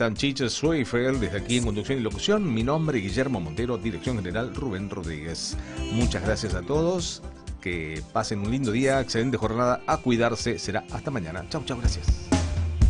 Jonathan Chiche Schweifel, desde aquí en conducción y locución. Mi nombre es Guillermo Montero, dirección general Rubén Rodríguez. Muchas gracias a todos. Que pasen un lindo día, excelente jornada, a cuidarse. Será hasta mañana. Chau, chau, gracias.